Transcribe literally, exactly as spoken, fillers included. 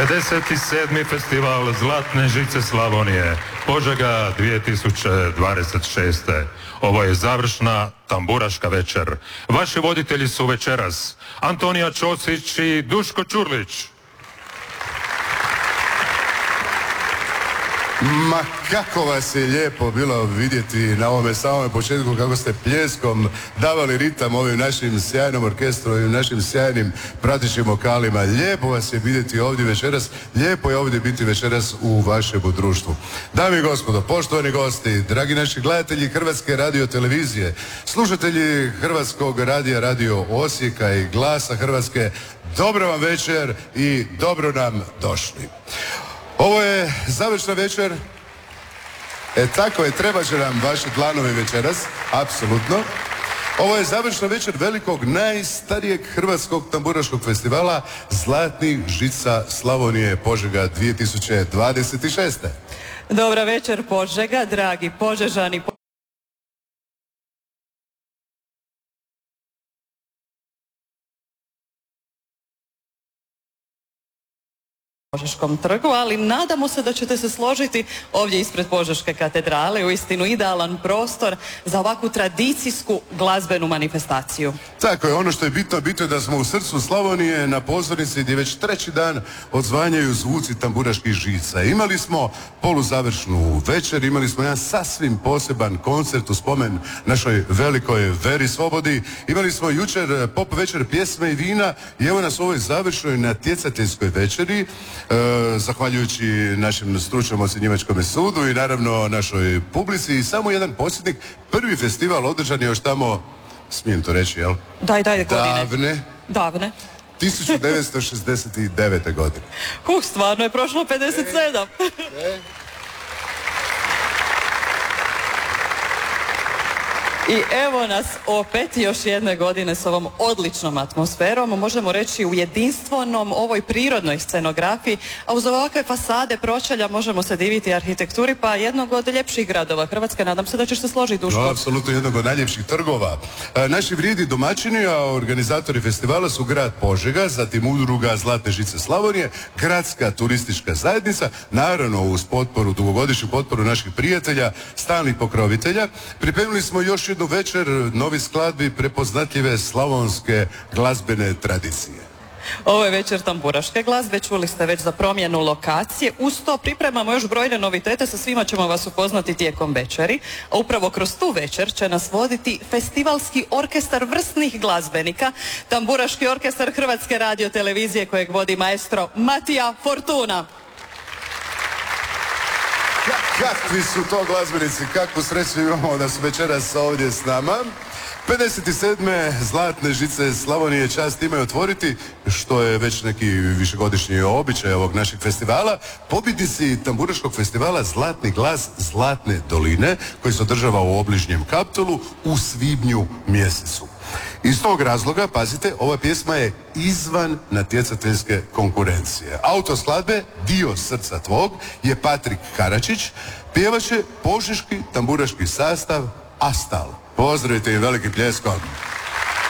pedeset sedmi festival Zlatne žice Slavonije, Požega dvije tisuće dvadeset šeste. Ovo je završna tamburaška večer. Vaši voditelji su večeras Antonija Ćosić i Duško Ćurlić. Ma kako vas je lijepo bilo vidjeti na ovome samome početku kako ste pljeskom davali ritam ovim našim sjajnom orkestru, ovim našim sjajnim pratećim vokalima. Lijepo vas je vidjeti ovdje večeras, lijepo je ovdje biti večeras u vašem društvu. Dame i gospodo, poštovani gosti, dragi naši gledatelji Hrvatske radiotelevizije, slušatelji Hrvatskog radija Radio Osijeka i Glasa Hrvatske, dobro vam večer i dobro nam došli. Ovo je završna večer. E tako je, treba će nam vaši dlanovi večeras, apsolutno. Ovo je završna večer velikog, najstarijeg hrvatskog tamburaškog festivala Zlatnih žica Slavonije Požega dvije tisuće dvadeset šeste. Dobra večer Požega, dragi Požežani. Požeškom trgu, ali nadamo se da ćete se složiti ovdje ispred Požeške katedrale, uistinu idealan prostor za ovakvu tradicijsku glazbenu manifestaciju. Tako je, ono što je bitno, bitno je da smo u srcu Slavonije na pozornici gdje već treći dan odzvanjaju zvuci tamburaških žica. Imali smo poluzavršnu večer, imali smo jedan sasvim poseban koncert u spomen našoj velikoj Veri Svobodi, imali smo jučer pop večer pjesme i vina i evo nas u ovoj završnoj natjecateljskoj večeri. E, zahvaljujući našem stručnom ocjenjivačkom sudu i naravno našoj publici i samo jedan podsjetnik, prvi festival održan je još tamo, smijem to reći, jel? Daj, daj, godine. Davne. Davne. tisuću devetsto šezdeset devete. godine. Uh, stvarno je prošlo pedeset sedam. E, e. I evo nas opet još jedne godine s ovom odličnom atmosferom, možemo reći u jedinstvenom ovoj prirodnoj scenografiji, a uz ovakve fasade pročelja možemo se diviti arhitekturi pa jednog od ljepših gradova Hrvatske. Nadam se da ćeš se složiti, Duško. No, apsolutno jednog od najljepših trgova. E, naši vrijedni domaćini, a organizatori festivala su grad Požega, zatim udruga Zlatne žice Slavonije, gradska turistička zajednica, naravno uz potporu, dugogodišnju potporu naših prijatelja, stalnih pokrovitelja. Pripremili smo još jednu večer novi skladbi prepoznatljive slavonske glazbene tradicije. Ovo je večer tamburaške glazbe, čuli ste već za promjenu lokacije. Uz to pripremamo još brojne novitete, sa svima ćemo vas upoznati tijekom večeri. A upravo kroz tu večer će nas voditi festivalski orkestar vrsnih glazbenika, tamburaški orkestar Hrvatske radiotelevizije kojeg vodi maestro Matija Fortuna. Kakvi su to glazbenici, kakvu sreću imamo da su večeras ovdje s nama. pedeset sedme Zlatne žice Slavonije čast imaju otvoriti, što je već neki višegodišnji običaj ovog našeg festivala, pobjednici tamburaškog festivala Zlatni glas Zlatne doline, koji se održava u obližnjem Kaptolu u svibnju mjesecu. Iz tog razloga, pazite, ova pjesma je izvan natjecateljske konkurencije. Autor skladbe Dio srca tvog je Patrik Karačić, pjevat će požeški tamburaški sastav Astal. Pozdravite im velikim pljeskom.